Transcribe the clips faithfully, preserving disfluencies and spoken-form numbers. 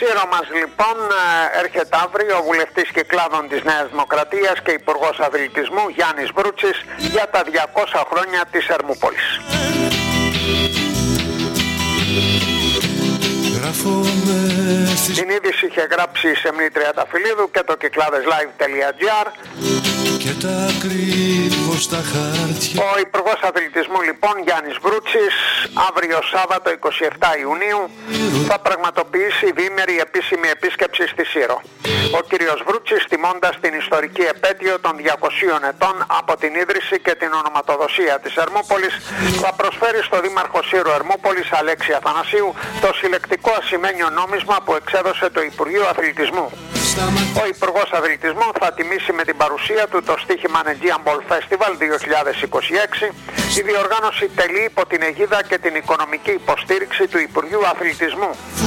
Σύρο μας λοιπόν έρχεται αύριο ο βουλευτής Κυκλάδων της Νέας Δημοκρατίας και υπουργός αθλητισμού Γιάννης Βρούτσης για τα διακόσια χρόνια της Ερμούπολης. Την είδηση είχε γράψει η Σεμνή Τριανταφυλλίδου και το κυκλάδεσlive.gr. Και τα κρύβω στα χάρτια. Ο υπουργός αθλητισμού λοιπόν Γιάννης Βρούτσης αύριο Σάββατο εικοστή εβδόμη Ιουνίου θα πραγματοποιήσει διήμερη επίσημη επίσκεψη στη Σύρο. Ο κύριος Βρούτσης, τιμώντας την ιστορική επέτειο των διακοσίων ετών από την ίδρυση και την ονοματοδοσία της Ερμούπολης, θα προσφέρει στο Δήμαρχο Σύρου Ερμούπολης Αλέξη Αθανασίου το συλλεκτικό ασημένιο νόμισμα που εξέδωσε το Υπουργείο Αθλητισμού. Ο Υπουργός Αθλητισμού θα τιμήσει με την παρουσία του το στοίχημα Aegean Ball Festival δύο χιλιάδες είκοσι έξι. Η διοργάνωση τελεί υπό την αιγίδα και την οικονομική υποστήριξη του Υπουργείου Αθλητισμού.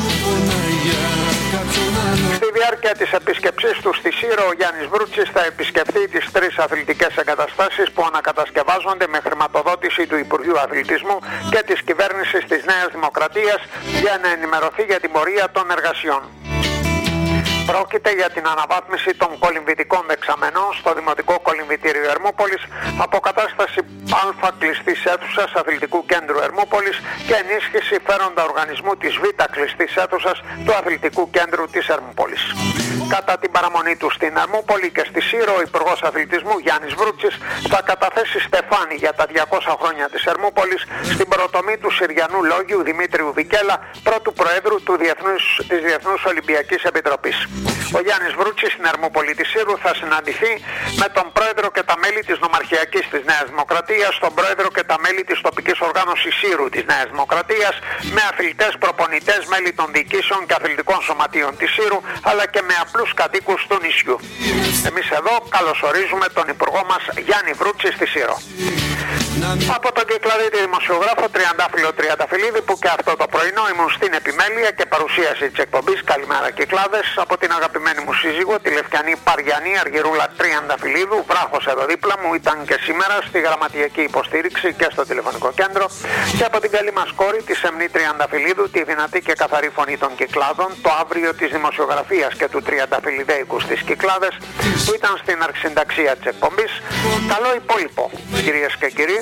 Στη διάρκεια της επίσκεψής του στη Σύρο, ο Γιάννης Βρούτσης θα επισκεφθεί τις τρεις αθλητικές εγκαταστάσεις που ανακατασκευάζονται με χρηματοδότηση του Υπουργείου Αθλητισμού και της κυβέρνησης της Νέας Δημοκρατίας για να ενημερωθεί για την πορεία των εργασιών. Πρόκειται για την αναβάθμιση των κολυμβητικών δεξαμενών στο Δημοτικό Κολυμβητήριο Ερμούπολης, αποκατάσταση Α κλειστής αίθουσας Αθλητικού Κέντρου Ερμούπολης και ενίσχυση φέροντα οργανισμού της Β κλειστής αίθουσας του Αθλητικού Κέντρου της Ερμούπολης. Κατά την παραμονή του στην Ερμούπολη και στη Σύρο, ο Υπουργός Αθλητισμού Γιάννης Βρούτσης θα καταθέσει στεφάνι για τα διακόσια χρόνια της Ερμούπολης στην προτομή του Συριανού Λόγιου Δημήτριου Βικέλα, πρώτου Προέδρου του Διεθνούς, της Διεθνούς Ολυμπιακής Επιτροπής. Ο Γιάννης Βρούτσης στην Ερμούπολη της Σύρου θα συναντηθεί με τον Πρόεδρο και τα μέλη της Νομαρχιακής της Νέας Δημοκρατίας, τον Πρόεδρο και τα μέλη της τοπικής οργάνωσης Σύρου της Νέας Δημοκρατίας, με αθλητές, προπονητές, μέλη των διοικήσεων και αθλητικών σωματείων της Σύρου, αλλά και με απλούς κατοίκους του νησιού. Εμείς εδώ καλωσορίζουμε τον Υπουργό μας Γιάννη Βρούτση στη Σύρο. Από τον Κυκλαδίτη δημοσιογράφο Τριαντάφυλλο Τριανταφυλλίδη, που και αυτό το πρωινό ήμουν στην επιμέλεια και παρουσίαση της εκπομπής. Καλημέρα Κυκλάδες, από την αγαπημένη μου σύζυγο, τη Λευκιανή Παριανή Αργυρούλα Τριανταφυλλίδου. Βράχος εδώ δίπλα μου, ήταν και σήμερα στη γραμματιακή υποστήριξη και στο τηλεφωνικό κέντρο. Και από την καλή μας κόρη, τη Σεμνή Τριανταφυλλίδου, τη δυνατή και καθαρή φωνή των Κυκλάδων, το αύριο της δημοσιογραφίας και του Τριανταφυλλιδέικου στις Κυκλάδες, που ήταν στην αρχισυνταξία της εκπομπής. Καλό υπόλοιπο, κυρίες και κύριοι.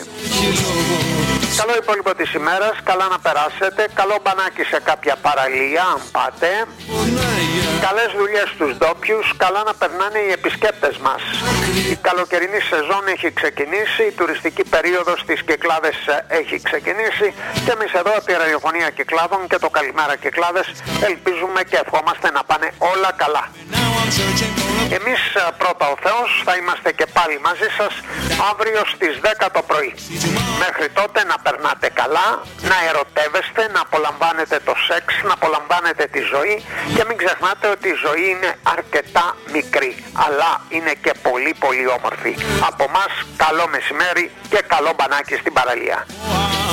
Καλό υπόλοιπο της ημέρας, καλά να περάσετε, καλό μπανάκι σε κάποια παραλία αν πάτε, καλές δουλειές στους ντόπιους, καλά να περνάνε οι επισκέπτες μας. Η καλοκαιρινή σεζόν έχει ξεκινήσει, η τουριστική περίοδος στις Κυκλάδες έχει ξεκινήσει και εμείς εδώ από τη ραδιοφωνία Κυκλάδων και το Καλημέρα Κυκλάδες ελπίζουμε και ευχόμαστε να πάνε όλα καλά. Εμείς πρώτα ο Θεός θα είμαστε και πάλι μαζί σας αύριο στις δέκα το πρωί. Μέχρι τότε να περνάτε καλά, να ερωτεύεστε, να απολαμβάνετε το σεξ, να απολαμβάνετε τη ζωή και μην ξεχνάτε ότι η ζωή είναι αρκετά μικρή, αλλά είναι και πολύ πολύ όμορφη. Από μας καλό μεσημέρι και καλό μπανάκι στην παραλία.